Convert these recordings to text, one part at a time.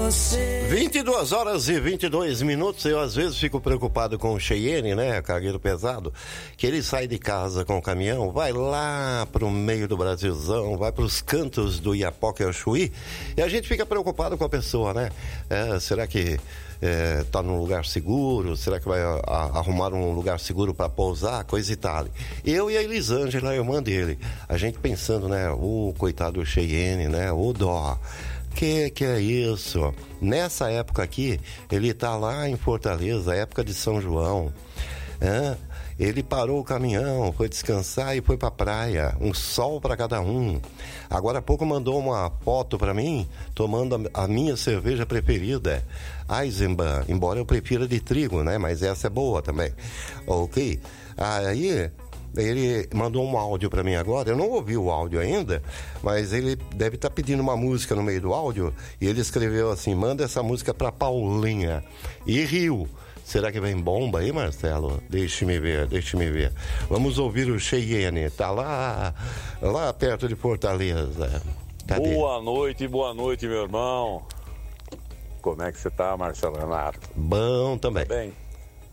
22 horas e 22 minutos. Eu às vezes fico preocupado com o Cheyenne, né, cargueiro pesado, que ele sai de casa com o caminhão, vai lá pro meio do Brasilzão, vai pros cantos do Iapoque ao Chuí, e a gente fica preocupado com a pessoa, né? Será que tá num lugar seguro? Será que vai arrumar um lugar seguro para pousar? Coisa e tal. Eu e a Elisângela, a irmã dele, a gente pensando, né, coitado do Cheyenne, né, dó. Que é isso? Nessa época aqui, ele tá lá em Fortaleza, época de São João. Ele parou o caminhão, foi descansar e foi pra praia. Um sol para cada um. Agora há pouco mandou uma foto para mim, tomando a minha cerveja preferida, Eisenbahn, embora eu prefira de trigo, né? Mas essa é boa também. Ok? Aí ele mandou um áudio para mim agora. Eu não ouvi o áudio ainda, mas ele deve estar pedindo uma música no meio do áudio, e ele escreveu assim: manda essa música para Paulinha. E riu. Será que vem bomba aí, Marcelo? Deixe-me ver. Vamos ouvir o Cheyenne. Tá lá perto de Fortaleza. Cadê? Boa noite, meu irmão. Como é que você tá, Marcelo Renato? Bom também. Tá bem?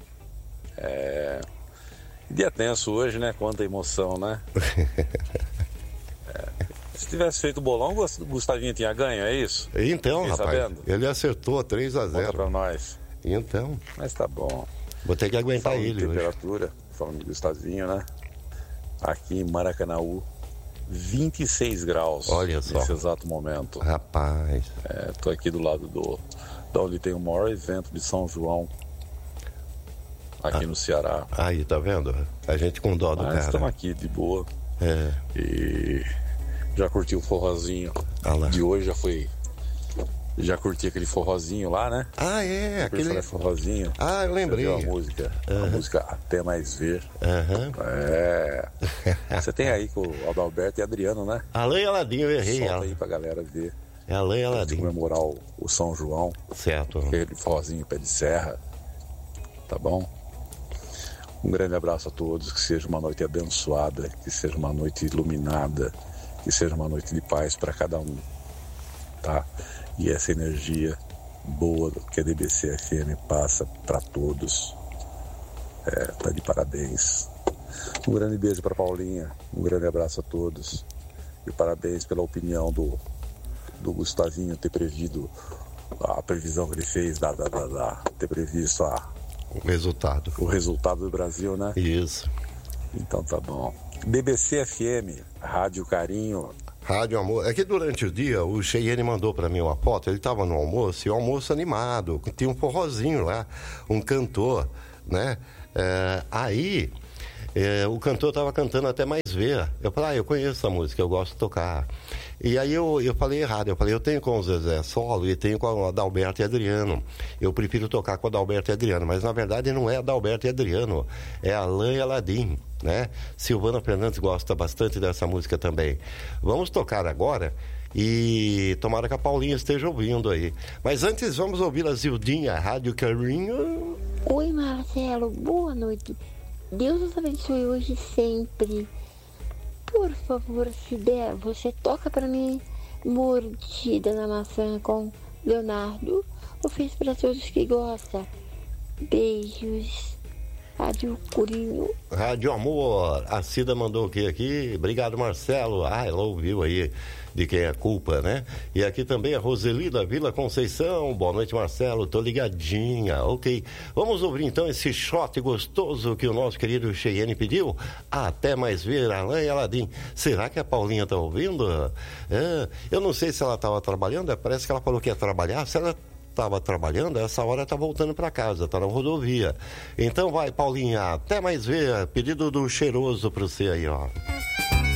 Dia tenso hoje, né? Quanta emoção, né? Se tivesse feito o bolão, o Gustavinho tinha ganho, é isso? Então, fiquei rapaz, sabendo? ele acertou 3-0. Conta pra nós. Então. Mas tá bom. Vou ter que aguentar falando ele de hoje. temperatura, falando de Gustavinho, né? Aqui em Maracanaú, 26 graus. Olha só. Nesse exato momento. Rapaz. Tô aqui do lado da onde tem o maior evento de São João. Aqui no Ceará. Aí, tá vendo? A gente com dó do cara. Estamos aqui de boa. E já curti o forrozinho de hoje, já curti aquele forrozinho lá, né? Aquele forrozinho. Eu lembrei. A música Até Mais Ver. Você tem aí com o Adalberto e Adriano, né? Alain e Aladim, eu errei. Solta aí pra galera ver. É Alain e Aladim. Comemorar o São João. Certo. Aquele forrozinho pé de serra. Tá bom? Um grande abraço a todos, que seja uma noite abençoada, que seja uma noite iluminada, que seja uma noite de paz para cada um, tá? E essa energia boa que a DBC FM passa para todos, tá de parabéns. Um grande beijo para Paulinha, um grande abraço a todos e parabéns pela opinião do Gustavinho ter previsto a previsão que ele fez, ter previsto o resultado do Brasil, né? Isso. Então tá bom. DBC FM, Rádio Carinho. Rádio Amor. É que durante o dia o Cheyenne mandou pra mim uma foto, ele tava no almoço, e o almoço animado, tinha um forrozinho lá, um cantor, né? Aí o cantor tava cantando Até Mais Ver. Eu falei, eu conheço essa música, eu gosto de tocar. E aí eu falei errado, eu tenho com o Zezé solo e tenho com o Adalberto e Adriano. Eu prefiro tocar com o Adalberto e Adriano, mas na verdade não é Adalberto e Adriano, é Alain e Aladim, né? Silvana Fernandes gosta bastante dessa música também. Vamos tocar agora e tomara que a Paulinha esteja ouvindo aí. Mas antes vamos ouvir a Zildinha, Rádio Carinho. Oi, Marcelo, boa noite. Deus nos abençoe hoje e sempre. Por favor, se der, você toca pra mim Mordida na Maçã com Leonardo. Ou fez pra todos que gostam. Beijos. Rádio Curinho. Rádio Amor. A Cida mandou o que aqui? Obrigado, Marcelo. Ela ouviu aí de quem é a culpa, né? E aqui também a Roseli da Vila Conceição. Boa noite, Marcelo. Tô ligadinha. Ok. Vamos ouvir então esse shot gostoso que o nosso querido Cheyenne pediu. Até Mais Ver, Alain e Aladim. Será que a Paulinha tá ouvindo? Eu não sei se ela tava trabalhando. Parece que ela falou que ia trabalhar. Se ela estava trabalhando, essa hora está voltando para casa, está na rodovia. Então vai, Paulinha, Até Mais Ver, pedido do Cheiroso para você aí, ó.